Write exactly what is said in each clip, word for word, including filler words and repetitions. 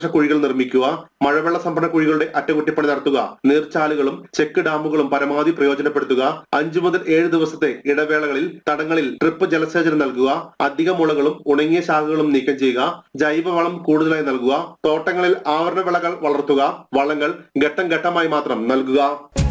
കുഴികൾ നിർമ്മിക്കുക, മഴവെള്ള സംഭരണ കുഴികളുടെ അറ്റകുറ്റപ്പണി നടത്തുക, നീർച്ചാലുകളും ചെക്ക് ഡാമുകളും പരമാവധി പ്രയോജനപ്പെടുത്തുക, അഞ്ചു മുതൽ ഏഴ് ദിവസത്തെ ഇടവേളകളിൽ തടങ്ങളിൽ ട്രിപ്പ് ജലസേചനം നൽകുക, അധിക മുളകളും ഉണങ്ങിയ ശാഖകളും നീക്കം ചെയ്യുക, ജൈവവളം കൂടുതലായി നൽകുക, തോട്ടങ്ങളിൽ ആവരണ വിളകൾ വളർത്തുക, വളങ്ങൾ ഘട്ടം ഘട്ടമായി മാത്രം നൽകുക.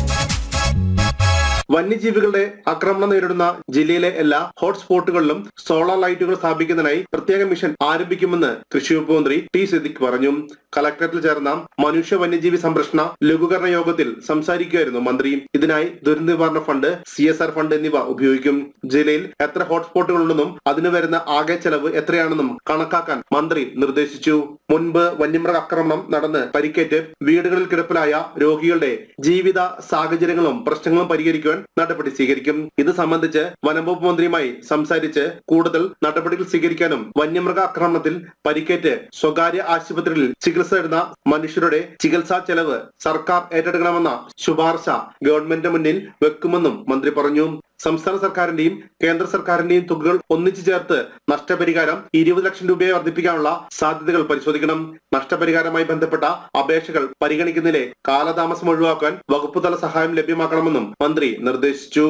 വന്യജീവികളുടെ ആക്രമണം നേരിടുന്ന ജില്ലയിലെ എല്ലാ ഹോട്ട്സ്പോട്ടുകളിലും സോളാർ ലൈറ്റുകൾ സ്ഥാപിക്കുന്നതിനായി പ്രത്യേക മിഷൻ ആരംഭിക്കുമെന്ന് കൃഷി വകുപ്പ് മന്ത്രി ടി സിദ്ദിഖ് പറഞ്ഞു. കളക്ടറേറ്റിൽ ചേർന്ന മനുഷ്യ വന്യജീവി സംരക്ഷണ ലഘൂകരണ യോഗത്തിൽ സംസാരിക്കുകയായിരുന്നു മന്ത്രി. ഇതിനായി ദുരന്ത നിവാരണ fund, C S R fund എന്നിവ ഉപയോഗിക്കും. ജില്ലയിൽ എത്ര ഹോട്ട്സ്പോട്ടുകൾ ഉണ്ടെന്നും അതിന് വരുന്ന ആകെ ചെലവ് എത്രയാണെന്നും കണക്കാക്കാൻ മന്ത്രി നിർദ്ദേശിച്ചു. മുൻപ് വന്യമൃഗ ആക്രമണം നടന്ന് പരിക്കേറ്റ് വീടുകളിൽ കിടപ്പിലായ രോഗികളുടെ ജീവിത സാഹചര്യങ്ങളും പ്രശ്നങ്ങളും പരിഹരിക്കുവാൻ നടപടി സ്വീകരിക്കും. ഇത് സംബന്ധിച്ച് വനംവകുപ്പ് മന്ത്രിയുമായി സംസാരിച്ച് കൂടുതൽ നടപടികൾ സ്വീകരിക്കാനും വന്യമൃഗ ആക്രമണത്തിൽ പരിക്കേറ്റ് സ്വകാര്യ ആശുപത്രികളിൽ ചികിത്സ തേടുന്ന മനുഷ്യരുടെ ചികിത്സാ ചെലവ് സർക്കാർ ഏറ്റെടുക്കണമെന്ന ശുപാർശ ഗവൺമെന്റിന് മുന്നിൽ വെക്കുമെന്നും മന്ത്രി പറഞ്ഞു. സംസ്ഥാന സർക്കാരിന്റെയും കേന്ദ്ര സർക്കാരിന്റെയും തുകകൾ ഒന്നിച്ചു ചേർത്ത് നഷ്ടപരിഹാരം ഇരുപത് ലക്ഷം രൂപയായി വർദ്ധിപ്പിക്കാനുള്ള സാധ്യതകൾ പരിശോധിക്കണം. നഷ്ടപരിഹാരവുമായി ബന്ധപ്പെട്ട അപേക്ഷകൾ പരിഗണിക്കുന്നതിലെ കാലതാമസം ഒഴിവാക്കാൻ വകുപ്പുതല സഹായം ലഭ്യമാക്കണമെന്നും മന്ത്രി നിർദ്ദേശിച്ചു.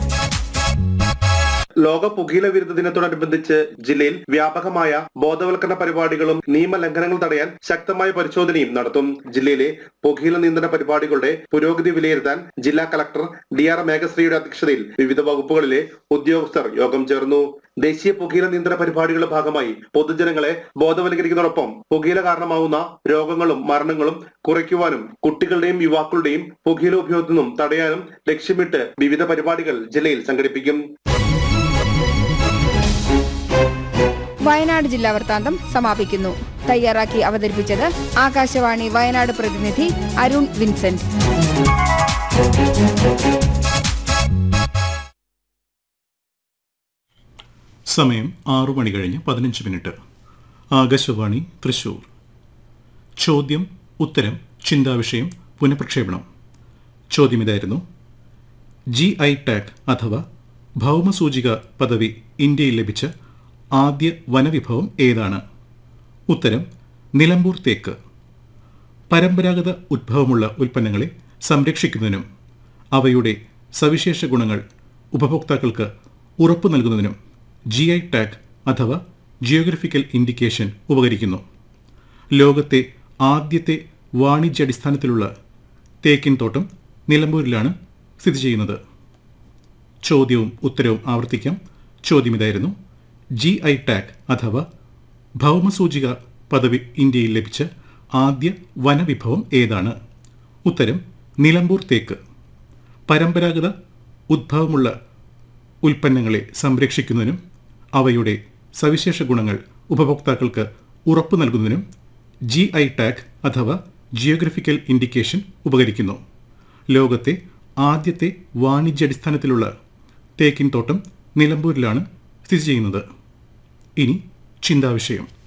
ലോക പുകയില വിരുദ്ധ ദിനത്തോടനുബന്ധിച്ച് ജില്ലയിൽ വ്യാപകമായ ബോധവൽക്കരണ പരിപാടികളും നിയമലംഘനങ്ങൾ തടയാൻ ശക്തമായ പരിശോധനയും നടത്തും. ജില്ലയിലെ പുകയില നിയന്ത്രണ പരിപാടികളുടെ പുരോഗതി വിലയിരുത്താൻ ജില്ലാ കളക്ടർ ഡി ആർ മേഘശ്രീയുടെ അധ്യക്ഷതയിൽ വിവിധ വകുപ്പുകളിലെ ഉദ്യോഗസ്ഥർ യോഗം ചേർന്നു. ദേശീയ പുകയില നിയന്ത്രണ പരിപാടികളുടെ ഭാഗമായി പൊതുജനങ്ങളെ ബോധവൽക്കരിക്കുന്നതോടൊപ്പം പുകയില കാരണമാവുന്ന രോഗങ്ങളും മരണങ്ങളും കുറയ്ക്കുവാനും കുട്ടികളുടെയും യുവാക്കളുടെയും പുകയില ഉപയോഗത്തിൽ നിന്നും തടയാനും ലക്ഷ്യമിട്ട് വിവിധ പരിപാടികൾ ജില്ലയിൽ സംഘടിപ്പിക്കും. വയനാട് ജില്ലാ വൃത്താന്തം സമാപിക്കുന്നു. തയ്യാറാക്കി അവതരിപ്പിച്ചത് ആകാശവാണി വയനാട് പ്രതിനിധി അരുൺ വിൻസെന്റ്. സമയം ആറു മണി കഴിഞ്ഞ് പതിനഞ്ച് മിനിറ്റ്. ആകാശവാണി തൃശൂർ. ചോദ്യം ഉത്തരം ചിന്താവിഷയം പുനഃപ്രക്ഷേപണം. ചോദ്യം ഇതായിരുന്നു: ജി ഐ ടാഗ് അഥവാ ഭൗമസൂചിക പദവി ഇന്ത്യയിൽ ലഭിച്ച ആദ്യ വനവിഭവം ഏതാണ്? ഉത്തരം നിലമ്പൂർ തേക്ക്. പരമ്പരാഗത ഉദ്ഭവമുള്ള ഉൽപ്പന്നങ്ങളെ സംരക്ഷിക്കുന്നതിനും അവയുടെ സവിശേഷ ഗുണങ്ങൾ ഉപഭോക്താക്കൾക്ക് ഉറപ്പു നൽകുന്നതിനും ജി ഐ ടാഗ് അഥവാ ജിയോഗ്രഫിക്കൽ ഇൻഡിക്കേഷൻ ഉപകരിക്കുന്നു. ലോകത്തെ ആദ്യത്തെ വാണിജ്യാടിസ്ഥാനത്തിലുള്ള തേക്കിൻ തോട്ടം നിലമ്പൂരിലാണ് സ്ഥിതി ചെയ്യുന്നത്. ചോദ്യവും ഉത്തരവും ആവർത്തിക്കാം. ചോദ്യം ഇതായിരുന്നു: ജി ഐ ടാഗ് അഥവാ ഭൗമസൂചിക പദവി ഇന്ത്യയിൽ ലഭിച്ച ആദ്യ വനവിഭവം ഏതാണ്? ഉത്തരം നിലമ്പൂർ തേക്ക്. പരമ്പരാഗത ഉദ്ഭവമുള്ള ഉൽപ്പന്നങ്ങളെ സംരക്ഷിക്കുന്നതിനും അവയുടെ സവിശേഷ ഗുണങ്ങൾ ഉപഭോക്താക്കൾക്ക് ഉറപ്പു നൽകുന്നതിനും ജി ഐ ടാഗ് അഥവാ ജിയോഗ്രഫിക്കൽ ഇൻഡിക്കേഷൻ ഉപകരിക്കുന്നു. ലോകത്തെ ആദ്യത്തെ വാണിജ്യാടിസ്ഥാനത്തിലുള്ള തേക്കിൻ തോട്ടം നിലമ്പൂരിലാണ് സ്ഥിതി ചെയ്യുന്നത്. ഇനി ചിന്താവിഷയം.